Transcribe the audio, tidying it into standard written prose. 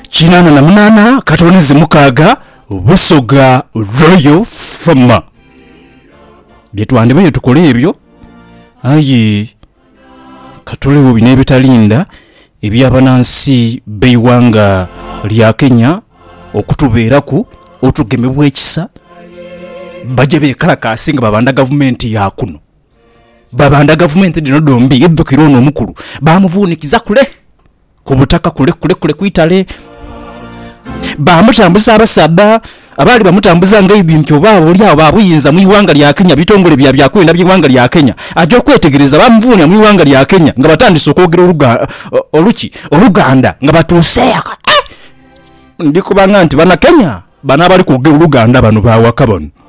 kinana na munana katonezi mukaaga Busoga Royal Farm byetwandibye tukole ebyo ayi katolewo bine bitalinda ebyabanansi beiwanga lya Kenya okutubeeraku otugemebwa ekisa baje bekalakasi nga babanda gavumenti ya kuno babanda gavumenti dino dombi eddukiro n'omukulu bamuvunikiza kule ku butaka kule kwitale bamutambuza abasaba abali bamutambuza nga ebintu baabo lya babuyinza mu iwanga lya Kenya bitongole bya kwenda by'iwanga lya Kenya ajo kwetegereza bamuvunya mu iwanga lya Kenya nga batandise okwogera oluganda nga batuseeka ndiko banga nti bana Kenya bana bali ku Uganda bano bawaka bano